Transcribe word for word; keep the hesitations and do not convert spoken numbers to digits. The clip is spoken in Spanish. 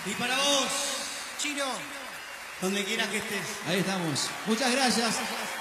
Y para vos, Chino, donde quieras que estés. Ahí estamos. Muchas gracias.